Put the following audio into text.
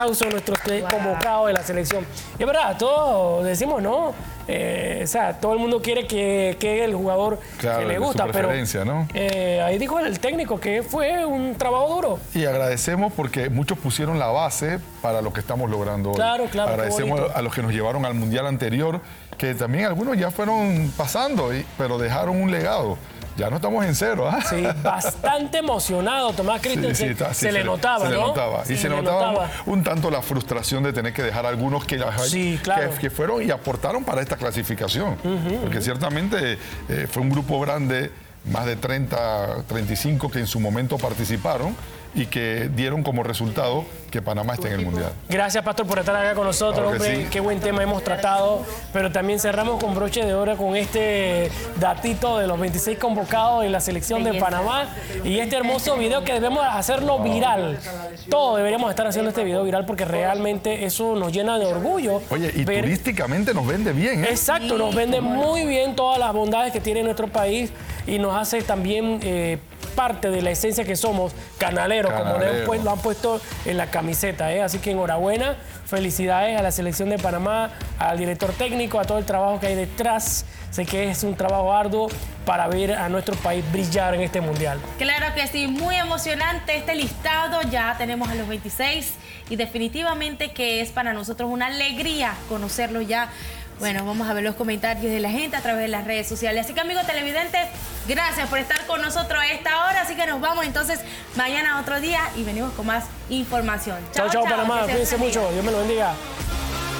nuestros convocados de la selección. Y es verdad, todos decimos, ¿no? O sea, todo el mundo quiere que el jugador que le gusta, pero ¿no? Ahí dijo el técnico que fue un trabajo duro. Y agradecemos porque muchos pusieron la base para lo que estamos logrando hoy. Claro, claro. Agradecemos a los que nos llevaron al Mundial anterior, que también algunos ya fueron pasando, pero dejaron un legado. Ya no estamos en cero, ¿ah? Sí, bastante emocionado. Tomás Christensen se le notaba, ¿no? Se le notaba. Y se notaba un tanto la frustración de tener que dejar a algunos que fueron y aportaron para esta clasificación. Porque ciertamente fue un grupo grande, más de 30, 35 que en su momento participaron y que dieron como resultado que Panamá esté en el Mundial. Gracias, Pastor, por estar acá con nosotros, claro, hombre. sí. Qué buen tema hemos tratado, pero también cerramos con broche de oro con este datito de los 26 convocados en la selección de Panamá y este hermoso video que debemos hacerlo viral. Todos deberíamos estar haciendo este video viral porque realmente eso nos llena de orgullo. Oye, y turísticamente nos vende bien, ¿eh? Exacto, nos vende muy bien todas las bondades que tiene nuestro país y nos hace también parte de la esencia que somos, canaleros, como lo han puesto en la camiseta, ¿eh? Así que enhorabuena, felicidades a la selección de Panamá, al director técnico, a todo el trabajo que hay detrás. Sé que es un trabajo arduo para ver a nuestro país brillar en este mundial. Claro que sí, muy emocionante este listado, ya tenemos a los 26 y definitivamente que es para nosotros una alegría conocerlo ya. Bueno, vamos a ver los comentarios de la gente a través de las redes sociales. Así que, amigos televidentes, gracias por estar con nosotros a esta hora. Así que nos vamos entonces mañana otro día y venimos con más información. Chao, chao, Panamá. Cuídense mucho. Dios me lo bendiga.